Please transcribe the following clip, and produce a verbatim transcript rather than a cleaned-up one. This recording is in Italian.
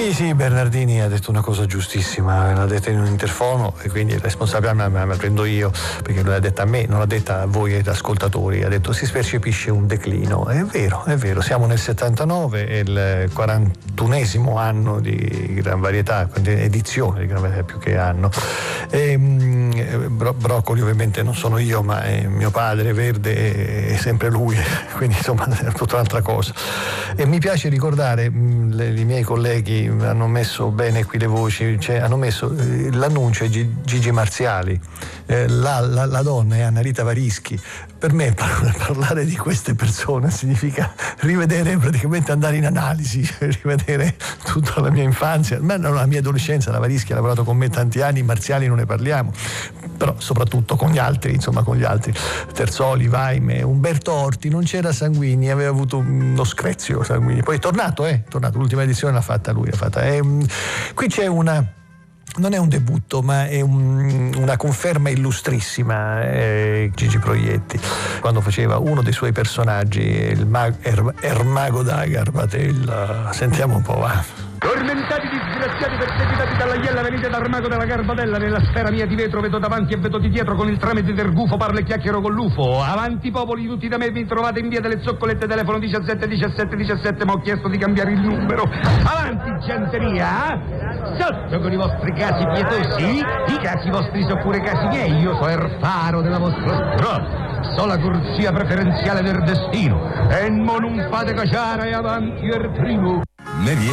Sì, sì, Bernardini ha detto una cosa giustissima, l'ha detta in un interfono e quindi il responsabile me la prendo io, perché non l'ha detta a me, non l'ha detta a voi ascoltatori, ha detto si percepisce un declino. È vero, è vero, siamo nel settantanove, è il quarantunesimo anno di Gran Varietà, quindi edizione di Gran Varietà più che anno. E, bro- Broccoli ovviamente non sono io, ma è mio padre, Verde è sempre lui, quindi insomma è tutta un'altra cosa. E mi piace ricordare, mh, le, i miei colleghi hanno messo bene qui le voci, cioè, hanno messo eh, l'annuncio è G- Gigi Marziali, eh, la, la, la donna è Annarita Varischi. Per me par- parlare di queste persone significa rivedere, praticamente andare in analisi, rivedere tutta la mia infanzia, ma non la mia adolescenza. La Varischi ha lavorato con me tanti anni, Marziali non ne parliamo, però soprattutto con gli altri, insomma con gli altri, Terzoli, Vaime, Umberto Orti, non c'era Sanguini, aveva avuto uno screzio Sanguini, poi è tornato, eh, è tornato, l'ultima edizione l'ha fatta lui, l'ha fatta. E, um, qui c'è una, non è un debutto, ma è un, una conferma illustrissima, eh, Gigi Proietti, quando faceva uno dei suoi personaggi, il mag, er, Ermago da Garbatella. Sentiamo un po', va. Tormentati disgraziati perseguitati dalla iella venite dal mago della Garbatella, nella sfera mia di vetro vedo davanti e vedo di dietro, con il tramite del gufo parlo e chiacchiero con l'ufo. Avanti popoli tutti da me, vi trovate in via delle Zoccolette, telefono diciassette diciassette diciassette, ma ho chiesto di cambiare il numero. Avanti genteria, sotto con i vostri casi pietosi, i casi vostri sono pure casi miei, io so il faro della vostra strada, so la corsia preferenziale del destino, e mo non fate caciara e avanti il primo.